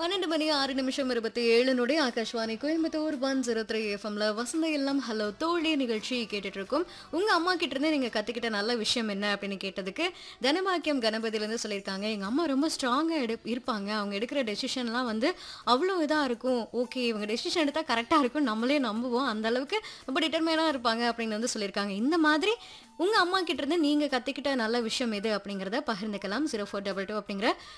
12 மணி 6 நிமிஷம் 27 நொடி ஆகாஷ்வாணி கோயம்புத்தூர் 103 எஃப்எம்ல வசந்த எல்லாம் ஹலோ தோழி நிகழ்ச்சி கேட்டுட்டு இருக்கோம். உங்க அம்மா கிட்ட இருந்து நீங்க கத்துக்கிட்ட நல்ல விஷயம் என்ன அப்படின்னு கேட்டதுக்கு தனபாக்கியம் கணபதியிலேருந்து சொல்லியிருக்காங்க. எங்க அம்மா ரொம்ப ஸ்ட்ராங்கா இருப்பாங்க. அவங்க எடுக்கிற டெசிஷன்லாம் வந்து அவ்வளோ இதா இருக்கும். ஓகே இவங்க டெசிஷன் எடுத்தா கரெக்டா இருக்கும் நம்மளே நம்புவோம். அந்த அளவுக்கு ரொம்ப டிட்டர்மைனா இருப்பாங்க அப்படின்னு வந்து சொல்லியிருக்காங்க. இந்த மாதிரி உங்க அம்மா கிட்ட இருந்து நீங்க கத்துக்கிட்ட நல்ல விஷயம் எது அப்படிங்கறத பகிர்ந்துக்கலாம். 0422 அப்படிங்கிற